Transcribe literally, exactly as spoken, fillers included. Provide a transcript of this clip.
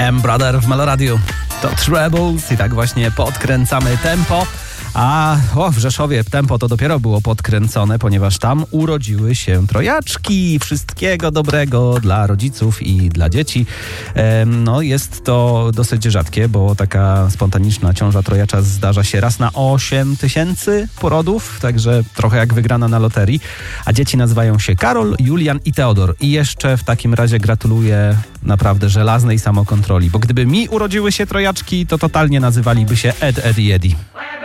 M-Brother w Meloradiu. To Trebles i tak właśnie podkręcamy tempo. A o, w Rzeszowie tempo to dopiero było podkręcone, ponieważ tam urodziły się trojaczki. Wszystkiego dobrego dla rodziców i dla dzieci. Ehm, no jest to dosyć rzadkie, bo taka spontaniczna ciąża trojacza zdarza się raz na osiem tysięcy porodów, także trochę jak wygrana na loterii. A dzieci nazywają się Karol, Julian i Teodor. I jeszcze w takim razie gratuluję naprawdę żelaznej samokontroli, bo gdyby mi urodziły się trojaczki, to totalnie nazywaliby się Ed, Ed i Eddie.